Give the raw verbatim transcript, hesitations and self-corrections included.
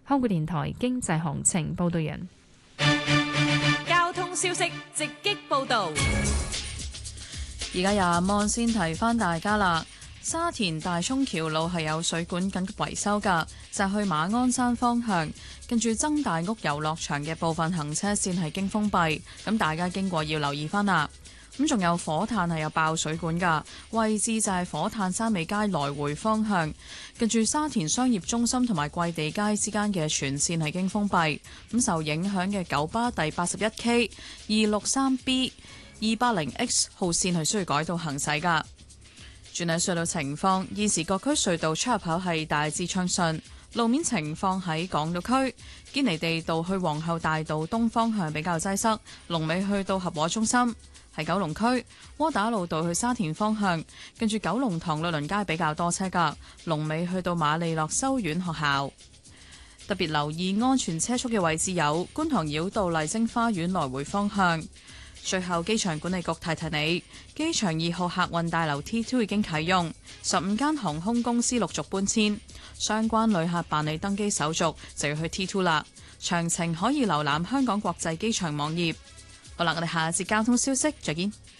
香港電台經濟行情報道人。 交通消息直擊報導。 而家由望先提翻大家啦。沙田大涌橋路係有水管緊急維修㗎，就係去馬鞍山方向，跟住曾大屋遊樂場嘅部分行車線係經封閉，咁大家經過要留意翻啦。咁仲有火炭係有爆水管㗎，位置就係火炭山尾街來回方向，跟住沙田商業中心同埋桂地街之間嘅全線係經封閉。咁受影響嘅九巴第八十一 K、二六三 B、二八零 X 號線係需要改道行駛㗎。轉喺隧道情況，現時各區隧道出入口係大致暢順。路面情況喺港島區，堅尼地道去皇后大道東方向比較擠塞，龍尾去到合和中心。喺九龍區，窩打老道去沙田方向，跟住九龍塘律倫街比較多車㗎，龍尾去到瑪利諾修院學校。特別留意安全車速嘅位置有觀塘繞道麗晶花園來回方向。最後，機場管理局提提你，機場二號客運大樓 T 二 已經啟用，十五間航空公司陸續搬遷，相關旅客辦理登機手續就要去 T 二啦。詳情可以瀏覽香港國際機場網頁。好啦，我哋下一節交通消息再見。